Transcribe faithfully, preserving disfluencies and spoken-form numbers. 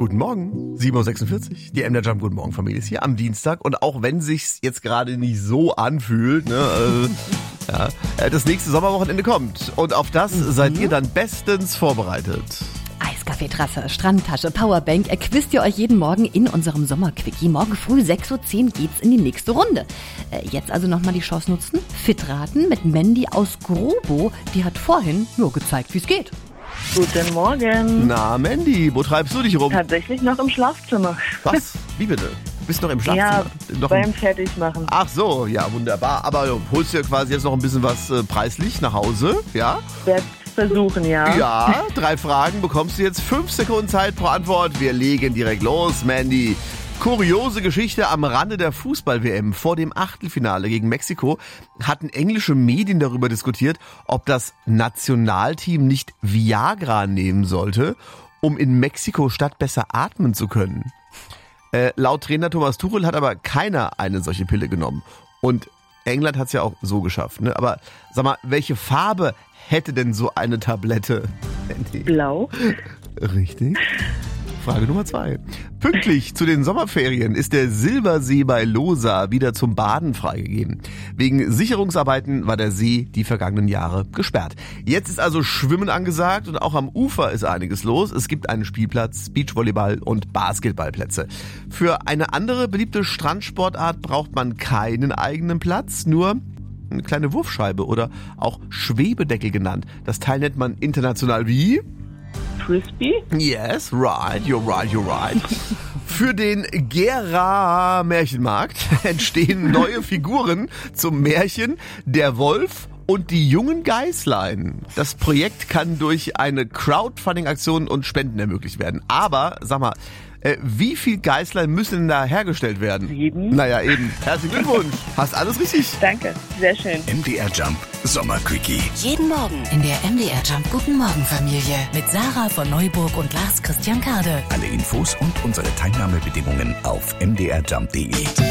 Guten Morgen, sieben Uhr sechsundvierzig. Die M D R Jump Guten Morgen Familie ist hier am Dienstag. Und auch wenn sich's jetzt gerade nicht so anfühlt, ne, äh, ja, das nächste Sommerwochenende kommt. Und auf das mhm. seid ihr dann bestens vorbereitet. Eiskaffeetrasse, Strandtasche, Powerbank, erquizt ihr euch jeden Morgen in unserem Sommerquickie. Morgen früh sechs Uhr zehn geht's in die nächste Runde. Äh, jetzt also nochmal die Chance nutzen. Fit raten mit Mandy aus Grobo. Die hat vorhin nur gezeigt, wie es geht. Guten Morgen. Na Mandy, wo treibst du dich rum? Tatsächlich noch im Schlafzimmer. Was? Wie bitte? Du bist noch im Schlafzimmer? Ja, noch beim im... Fertigmachen. Ach so, ja, wunderbar. Aber holst du ja quasi jetzt noch ein bisschen was äh, preislich nach Hause, ja? Werde versuchen, ja. Ja, drei Fragen bekommst du jetzt. Fünf Sekunden Zeit pro Antwort. Wir legen direkt los, Mandy. Kuriose Geschichte am Rande der Fußball-W M. Vor dem Achtelfinale gegen Mexiko hatten englische Medien darüber diskutiert, ob das Nationalteam nicht Viagra nehmen sollte, um in Mexiko-Stadt besser atmen zu können. Äh, laut Trainer Thomas Tuchel hat aber keiner eine solche Pille genommen. Und England hat es ja auch so geschafft. Ne? Aber sag mal, welche Farbe hätte denn so eine Tablette? Blau. Richtig. Frage Nummer zwei. Pünktlich zu den Sommerferien ist der Silbersee bei Losa wieder zum Baden freigegeben. Wegen Sicherungsarbeiten war der See die vergangenen Jahre gesperrt. Jetzt ist also Schwimmen angesagt und auch am Ufer ist einiges los. Es gibt einen Spielplatz, Beachvolleyball und Basketballplätze. Für eine andere beliebte Strandsportart braucht man keinen eigenen Platz, nur eine kleine Wurfscheibe oder auch Schwebedeckel genannt. Das Teil nennt man international wie? Frisbee? Yes, right, you're right, you're right. Für den Gera Märchenmarkt entstehen neue Figuren zum Märchen Der Wolf und die jungen Geißlein. Das Projekt kann durch eine Crowdfunding-Aktion und Spenden ermöglicht werden. Aber, sag mal, äh, wie viel Geißlein müssen denn da hergestellt werden? Sieben. Naja, eben. Herzlichen Glückwunsch. Hast alles richtig. Danke, sehr schön. M D R Jump Sommerquickie. Jeden Morgen in der M D R Jump Guten Morgen Familie mit Sarah von Neuburg und Lars Christian Kade. Alle Infos und unsere Teilnahmebedingungen auf m d r jump punkt d e.